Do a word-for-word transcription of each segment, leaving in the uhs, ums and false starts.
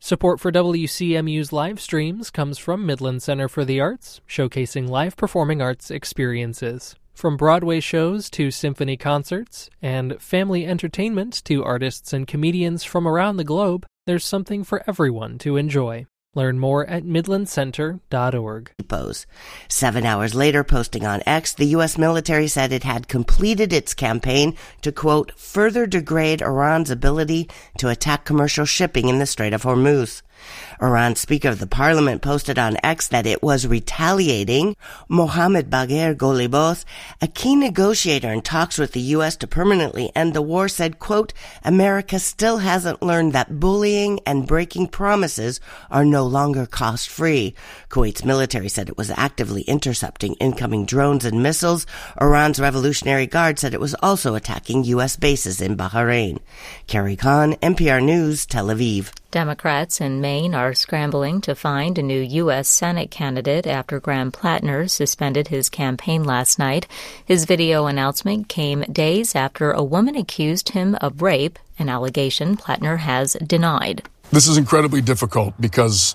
Support for W C M U's live streams comes from Midland Center for the Arts, showcasing live performing arts experiences. From Broadway shows to symphony concerts, and family entertainment to artists and comedians from around the globe, there's something for everyone to enjoy. Learn more at midland center dot org. Seven hours later, posting on X, the U S military said it had completed its campaign to, quote, further degrade Iran's ability to attack commercial shipping in the Strait of Hormuz. Iran's Speaker of the Parliament posted on X that it was retaliating. Mohammad Bagher Ghalibaf, a key negotiator in talks with the U S to permanently end the war, said, quote, America still hasn't learned that bullying and breaking promises are no longer cost-free. Kuwait's military said it was actively intercepting incoming drones and missiles. Iran's Revolutionary Guard said it was also attacking U S bases in Bahrain. Carrie Khan, N P R News, Tel Aviv. Democrats in Maine are scrambling to find a new U S Senate candidate after Graham Plattner suspended his campaign last night. His video announcement came days after a woman accused him of rape, an allegation Plattner has denied. This is incredibly difficult because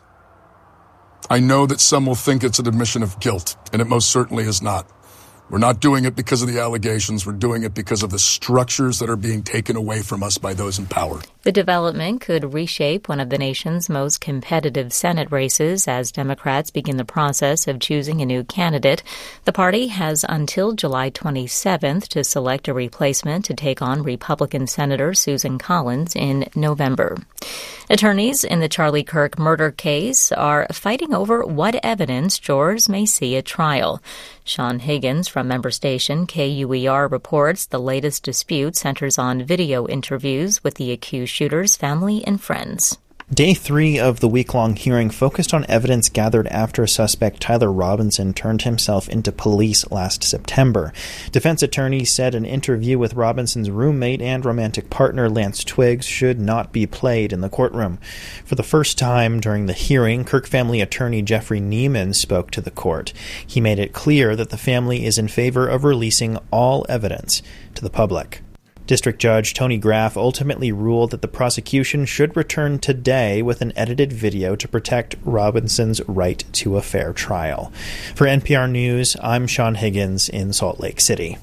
I know that some will think it's an admission of guilt, and it most certainly is not. We're not doing it because of the allegations. We're doing it because of the structures that are being taken away from us by those in power. The development could reshape one of the nation's most competitive Senate races as Democrats begin the process of choosing a new candidate. The party has until July twenty-seventh to select a replacement to take on Republican Senator Susan Collins in November. Attorneys in the Charlie Kirk murder case are fighting over what evidence jurors may see at trial. Sean Higgins from member station K U E R reports the latest dispute centers on video interviews with the accused shooter's family and friends. Day three of the week-long hearing focused on evidence gathered after suspect Tyler Robinson turned himself into police last September. Defense attorneys said an interview with Robinson's roommate and romantic partner Lance Twiggs should not be played in the courtroom. For the first time during the hearing, Kirk family attorney Jeffrey Neiman spoke to the court. He made it clear that the family is in favor of releasing all evidence to the public. District Judge Tony Graff ultimately ruled that the prosecution should return today with an edited video to protect Robinson's right to a fair trial. For N P R News, I'm Sean Higgins in Salt Lake City.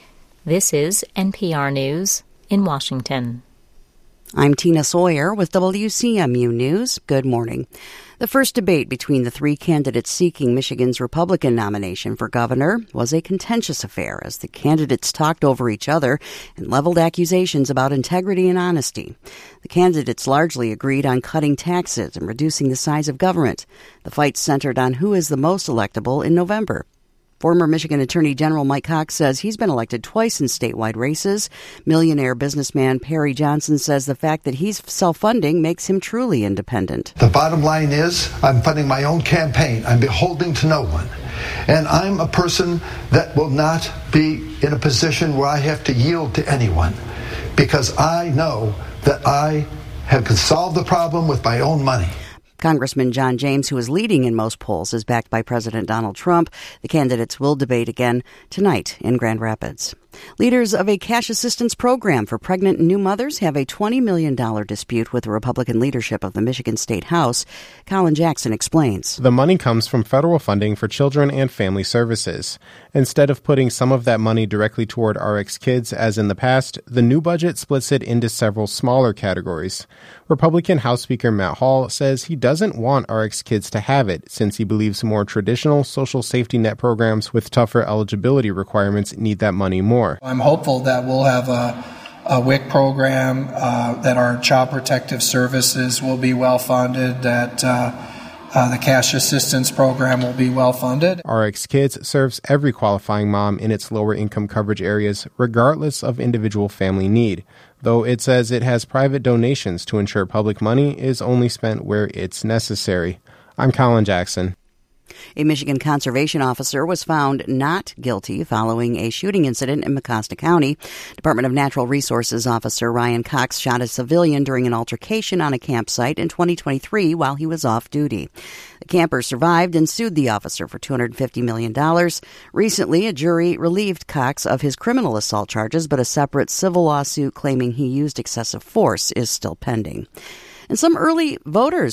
This is N P R News in Washington. I'm Tina Sawyer with W C M U News. Good morning. The first debate between the three candidates seeking Michigan's Republican nomination for governor was a contentious affair as the candidates talked over each other and leveled accusations about integrity and honesty. The candidates largely agreed on cutting taxes and reducing the size of government. The fight centered on who is the most electable in November. Former Michigan Attorney General Mike Cox says he's been elected twice in statewide races. Millionaire businessman Perry Johnson says the fact that he's self-funding makes him truly independent. The bottom line is I'm funding my own campaign. I'm beholden to no one. And I'm a person that will not be in a position where I have to yield to anyone because I know that I have solved the problem with my own money. Congressman John James, who is leading in most polls, is backed by President Donald Trump. The candidates will debate again tonight in Grand Rapids. Leaders of a cash assistance program for pregnant and new mothers have a twenty million dollars dispute with the Republican leadership of the Michigan State House. Colin Jackson explains. The money comes from federal funding for children and family services. Instead of putting some of that money directly toward R X Kids, as in the past, the new budget splits it into several smaller categories. Republican House Speaker Matt Hall says he doesn't want R X Kids to have it, since he believes more traditional social safety net programs with tougher eligibility requirements need that money more. I'm hopeful that we'll have a, a W I C program, uh, that our child protective services will be well funded, that uh, uh, the cash assistance program will be well funded. R X Kids serves every qualifying mom in its lower income coverage areas, regardless of individual family need, though it says it has private donations to ensure public money is only spent where it's necessary. I'm Colin Jackson. A Michigan conservation officer was found not guilty following a shooting incident in Mecosta County. Department of Natural Resources officer Ryan Cox shot a civilian during an altercation on a campsite in twenty twenty-three while he was off duty. The camper survived and sued the officer for two hundred fifty million dollars. Recently, a jury relieved Cox of his criminal assault charges, but a separate civil lawsuit claiming he used excessive force is still pending. And some early voters